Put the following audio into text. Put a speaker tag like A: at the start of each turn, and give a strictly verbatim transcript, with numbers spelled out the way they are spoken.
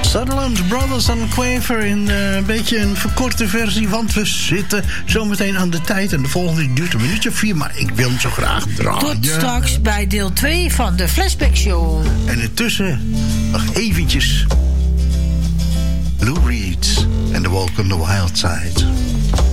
A: Sutherland Brothers en Quaver in uh, een beetje een verkorte versie, want we zitten zometeen aan de tijd en de volgende duurt een minuutje of vier, maar ik wil hem zo graag draaien.
B: Tot straks bij deel twee van de Flashback Show.
A: En intussen nog eventjes Lou Reed en The Walk on the Wild Side.